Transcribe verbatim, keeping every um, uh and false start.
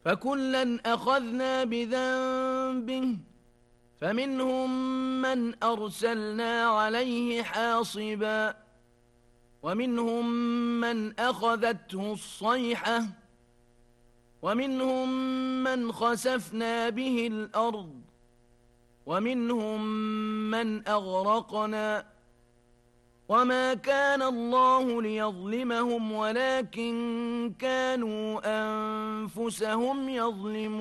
فكلا أخذنا بذنبه فمنهم من أرسلنا عليه حاصبا ومنهم من أخذته الصيحة ومنهم من خسفنا به الأرض ومنهم من أغرقنا وما كان الله ليظلمهم ولكن كانوا أنفسهم يظلمون